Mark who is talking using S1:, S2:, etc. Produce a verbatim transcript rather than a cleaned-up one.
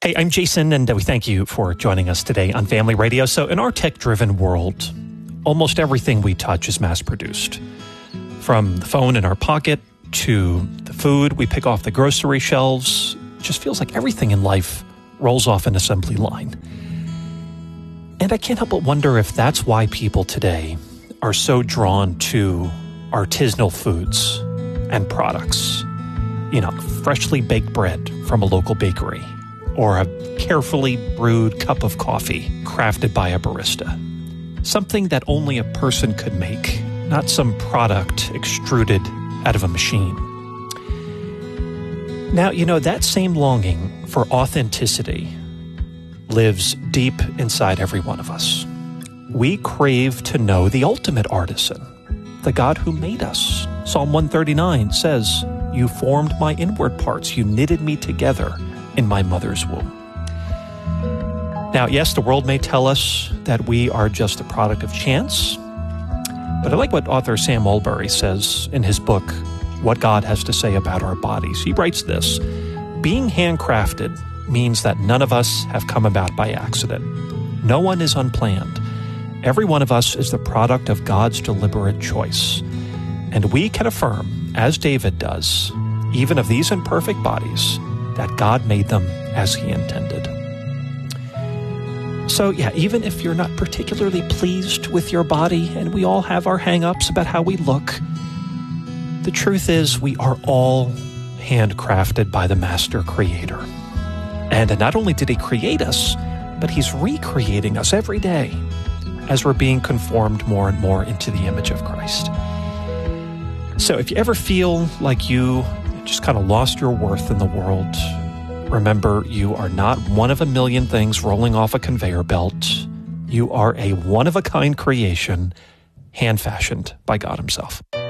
S1: Hey, I'm Jason, and we thank you for joining us today on Family Radio. So in our tech-driven world, almost everything we touch is mass-produced. From the phone in our pocket to the food we pick off the grocery shelves, it just feels like everything in life rolls off an assembly line. And I can't help but wonder if that's why people today are so drawn to artisanal foods and products. You know, freshly baked bread from a local bakery, or a carefully brewed cup of coffee crafted by a barista. Something that only a person could make, not some product extruded out of a machine. Now, you know, that same longing for authenticity lives deep inside every one of us. We crave to know the ultimate artisan, the God who made us. Psalm one thirty-nine says, "You formed my inward parts, you knitted me together in my mother's womb." Now, yes, the world may tell us that we are just a product of chance, but I like what author Sam Allberry says in his book, What God Has to Say About Our Bodies. He writes this: being handcrafted means that none of us have come about by accident. No one is unplanned. Every one of us is the product of God's deliberate choice. And we can affirm, as David does, even of these imperfect bodies, that God made them as He intended. So yeah, even if you're not particularly pleased with your body, and we all have our hang-ups about how we look, the truth is we are all handcrafted by the Master Creator. And not only did He create us, but He's recreating us every day as we're being conformed more and more into the image of Christ. So if you ever feel like you just kind of lost your worth in the world, remember, you are not one of a million things rolling off a conveyor belt. You are a one-of-a-kind creation, hand-fashioned by God Himself.